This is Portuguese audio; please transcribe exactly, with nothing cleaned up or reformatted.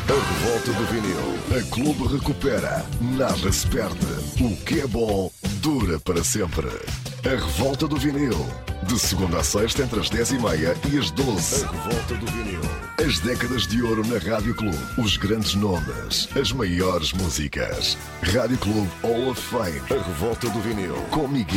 A revolta do vinil. A Clube recupera. Nada se perde. O que é bom dura para sempre. A revolta do vinil. De segunda a sexta, entre as dez e meia e as doze. A revolta do vinil. As décadas de ouro na Rádio Clube. Os grandes nomes. As maiores músicas. Rádio Clube Hall of Fame. A revolta do vinil. Com Miguel